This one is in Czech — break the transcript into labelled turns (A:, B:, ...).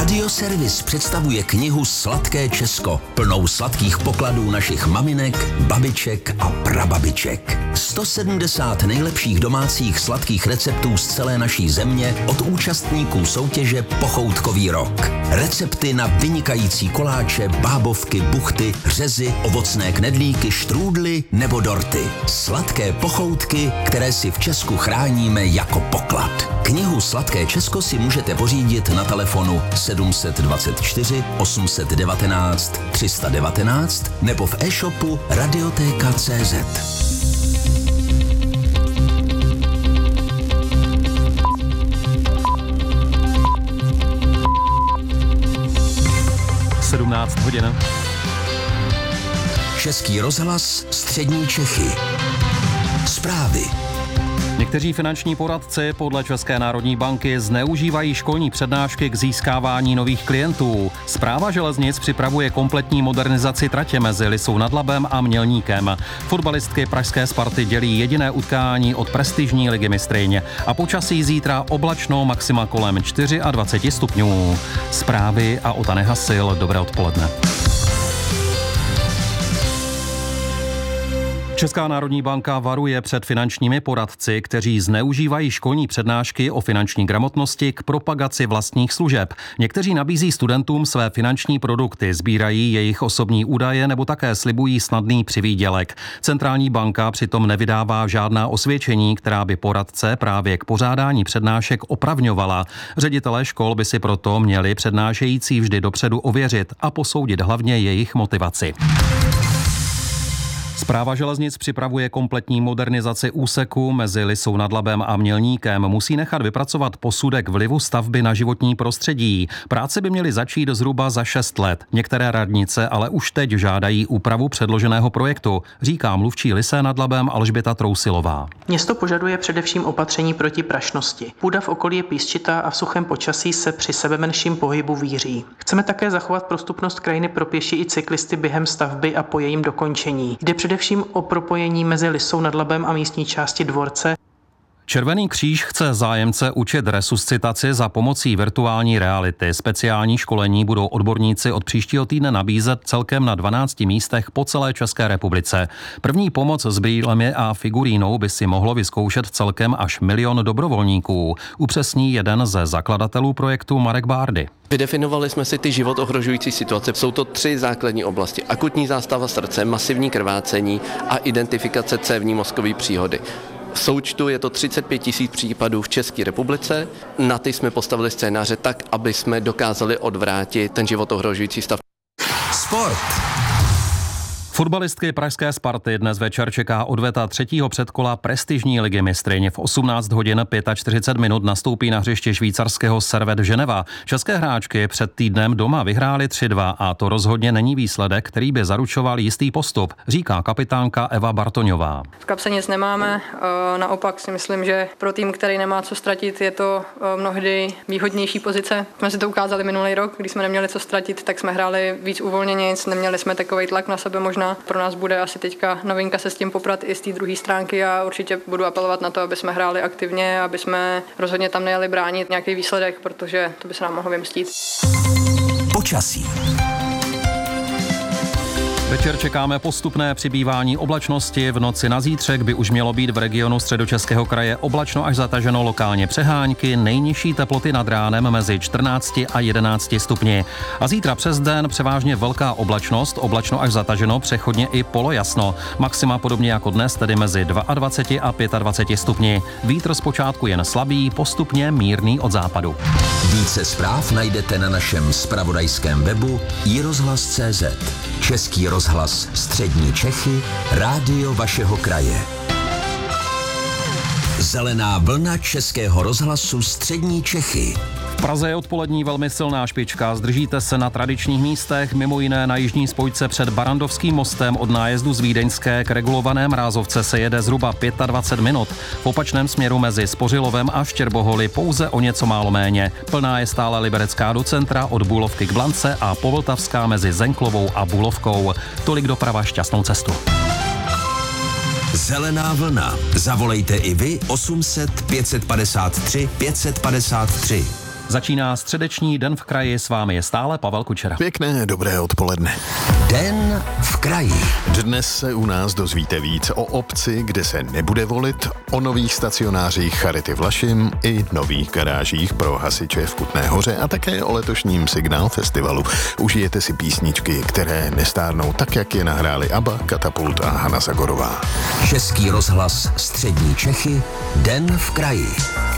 A: Radioservis představuje knihu Sladké Česko, plnou sladkých pokladů našich maminek, babiček a prababiček. 170 nejlepších domácích sladkých receptů z celé naší země od účastníků soutěže Pochoutkový rok. Recepty na vynikající koláče, bábovky, buchty, řezy, ovocné knedlíky, štrůdly nebo dorty. Sladké pochoutky, které si v Česku chráníme jako poklad. Knihu Sladké Česko si můžete pořídit na telefonu 724 819 319 nebo v e-shopu Radioteka.cz.
B: hodin.
A: Český rozhlas, střední Čechy. Zprávy.
B: Někteří finanční poradci podle České národní banky zneužívají školní přednášky k získávání nových klientů. Správa železnic připravuje kompletní modernizaci tratě mezi Lysou nad Labem a Mělníkem. Fotbalistky pražské Sparty dělí jediné utkání od prestižní ligy mistryň. A počasí zítra oblačno, maxima kolem 24 stupňů. Zprávy a Ota Nehasil, dobré odpoledne. Česká národní banka varuje před finančními poradci, kteří zneužívají školní přednášky o finanční gramotnosti k propagaci vlastních služeb. Někteří nabízí studentům své finanční produkty, sbírají jejich osobní údaje nebo také slibují snadný přivýdělek. Centrální banka přitom nevydává žádná osvědčení, která by poradce právě k pořádání přednášek opravňovala. Ředitelé škol by si proto měli přednášející vždy dopředu ověřit a posoudit hlavně jejich motivaci. Správa železnic připravuje kompletní modernizaci úseku mezi Lysou nad Labem a Mělníkem. Musí nechat vypracovat posudek vlivu stavby na životní prostředí. Práce by měly začít zhruba za 6 let. Některé radnice ale už teď žádají úpravu předloženého projektu, říká mluvčí Lysé nad Labem Alžběta Trousilová.
C: Město požaduje především opatření proti prašnosti. Půda v okolí je písčitá a v suchém počasí se při sebemenším pohybu víří. Chceme také zachovat prostupnost krajiny pro pěší i cyklisty během stavby a po jejím dokončení. Jde především o propojení mezi Lysou nad Labem a místní části dvorce.
B: Červený kříž chce zájemce učit resuscitaci za pomocí virtuální reality. Speciální školení budou odborníci od příštího týdne nabízet celkem na 12 místech po celé České republice. První pomoc s brýlemi a figurínou by si mohlo vyzkoušet celkem až 1 000 000 dobrovolníků. Upřesní jeden ze zakladatelů projektu Marek Bárdy.
D: Vydefinovali jsme si ty život ohrožující situace. Jsou to 3 základní oblasti. Akutní zástava srdce, masivní krvácení a identifikace cévní mozkové příhody. V součtu je to 35 000 případů v České republice. Na ty jsme postavili scénáře tak, aby jsme dokázali odvrátit ten život ohrožující stav.
A: Sport.
B: Fotbalistky pražské Sparty dnes večer čeká odveta 3. předkola prestižní ligy mistryň. V 18 hodin 45 minut nastoupí na hřiště švýcarského Servet Ženeva. České hráčky před týdnem doma vyhrály 3-2 a to rozhodně není výsledek, který by zaručoval jistý postup, říká kapitánka Eva Bartoňová.
E: V kapse nic nemáme, naopak si myslím, že pro tým, který nemá co ztratit, je to mnohdy výhodnější pozice. Jsme si to ukázali minulý rok, když jsme neměli co ztratit, tak jsme hráli víc uvolněně, neměli jsme takovej tlak na sebe možná. Pro nás bude asi teďka novinka se s tím poprat i z té druhé stránky a určitě budu apelovat na to, aby jsme hráli aktivně, aby jsme rozhodně tam nejeli bránit nějaký výsledek, protože to by se nám mohlo vymstít.
A: Počasí.
B: Večer čekáme postupné přibývání oblačnosti. V noci na zítřek by už mělo být v regionu Středočeského kraje oblačno až zataženo, lokálně přehánky, nejnižší teploty nad ránem mezi 14 a 11 stupni. A zítra přes den převážně velká oblačnost, oblačno až zataženo, přechodně i polojasno. Maxima podobně jako dnes, tedy mezi 22 a 25 stupni. Vítr zpočátku jen slabý, postupně mírný od západu.
A: Více zpráv najdete na našem zpravodajském webu iRozhlas.cz. Český rozhlas střední Čechy, rádio vašeho kraje. Zelená vlna Českého rozhlasu střední Čechy.
B: V Praze je odpolední velmi silná špička. Zdržíte se na tradičních místech, mimo jiné na jižní spojce před Barandovským mostem. Od nájezdu z Vídeňské k regulované Mrázovce se jede zhruba 25 minut. V opačném směru mezi Spořilovem a Štěrboholy pouze o něco málo méně. Plná je stále Liberecká do centra od Bulovky k Blance a Povltavská mezi Zenklovou a Bulovkou. Tolik doprava, šťastnou cestu.
A: Zelená vlna. Zavolejte i vy 800 553 553.
B: Začíná středeční Den v kraji, s vámi je stále Pavel Kučera.
F: Pěkné dobré odpoledne.
A: Den v kraji.
F: Dnes se u nás dozvíte víc o obci, kde se nebude volit, o nových stacionářích Charity Vlašim i nových garážích pro hasiče v Kutné Hoře a také o letošním Signál festivalu. Užijete si písničky, které nestárnou tak, jak je nahráli ABBA, Katapult a Hana Zagorová.
A: Český rozhlas Střední Čechy. Den v kraji.